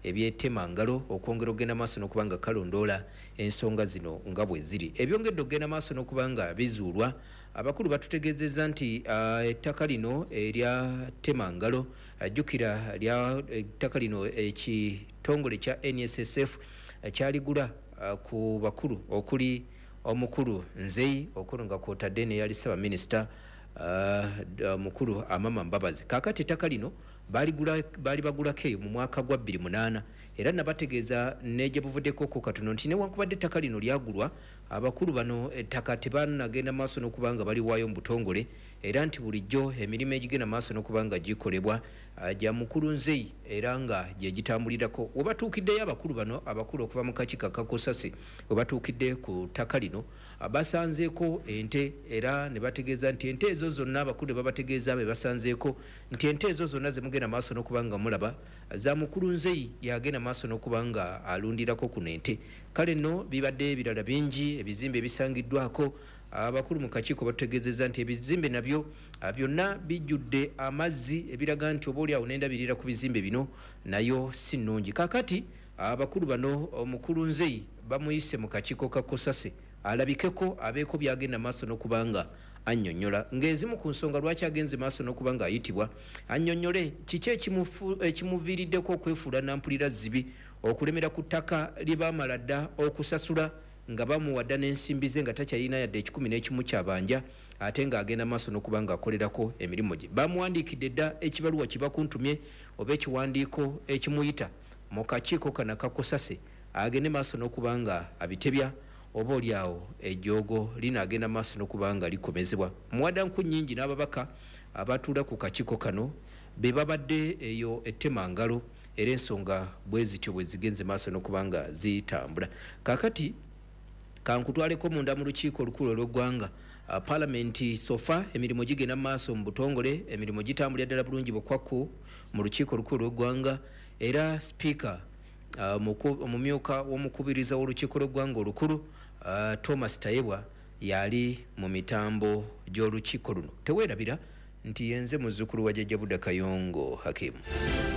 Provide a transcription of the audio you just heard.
ebyettemangalo okwongera okugenda maaso n'okubanga kalondoola ensonga zino nga bwe ziri. Ebyongedde okugenda maaso n'okubanga bizuulwa, abakulu batutegeezezza nti ettaka lino erya ttemangalo, ajjukira lya ettaka lino ekitongole kya NSSF kyaligula ku bakulu okuli omukulu Nzeyi okulu nga kwotadde ne yali Ssaabaminisita mukulu Amama Mbabazi. Kaakati ettaka lino baali bagulako eyo mu mwaka gwa 2008 era nabategeeza neje buvuddeko ko katono nti newankubadde ettaka lino lyagulwa, abakulu bano ettaka tebanagenda maaso n'okubanga baliwaayo mu butongole era nti bulijjo emirimu egigenda maaso n'okubanga gikolebwa gya mukulu Nzeyi era nga gye gitambulirako. We batuukiddeyo abakulu bano, abakulu okuva mu kakiiko ka Kosase, we batuukidde ku ttaka lino basanzeeko ente era ne bategeeza nti ente ezo zonna abakulu babategeeza be basanzeeko nti ente ezo zonna zemugenda maaso n'okubanga mulaba za mukulu Nzeyi yagenda maaso n'okubanga alundirako kuno ente. Kale nno bibadde ebirala bingi, ebizimbe ebisangiddwako. Abakulu mu kakiiko batutegeezezza nti ebizimbe nabyo byonna bijjudde amazzi ebiraga nti obaolyawo n'endabirira ku bizimbe bino nayo si nnungi. Kaakati abakulu bano omukulu Nzeyi bamuyise mu kakiiko ka Kosase alabikeko abeeko byagenda maaso n'okubanga annyonnyola, ng'ezimu ku nsonga lwaki agenze maaso n'okubanga ayitibwa annyonnyole kiki ekimuviiriddeko okwefuula nampulira zzibi, okulemera ku ttaka lye baamala dda okusasula nga bamuwadda n'ensimbi ze nga takyalina yadde 11 kyabanja ate ng'agenda maaso n'okubanga akolerako emirimu gye. Bamuwandiikidde dda ekibaluwa kibakuntumye oba ekiwandiiko ekimuyita mu kakiiko kana ka Kosase agende maaso n'okubanga abitebya oba olyawo ejjoogo linaagenda maaso n'okubanga likomezebwa. Muwaddanku nnyingi n'ababaka abatuula ku kakiiko kano be babadde eyo ettemangalo era ensonga bwe zityo bwe zigenze maaso n'okubanga zitambula. Kaakati kankutwaleko munda mu lukiiko olukulu olw'eggwanga. Palamenti sofa emirimu gigenda maaso mu butongole, emirimu gitambulira ddala bulungi bukwakku mu lukiiko olukulu olw'eggwanga era sipiika omumyuka w'omukubiriza w'olukiiko lw'eggwanga olukulu Thomas Tayebwa yali mu mitambo gy'olukiiko luno. Teweerabira nti yenze muzzukulu wa Jjajja Budda Kayongo Hakimu.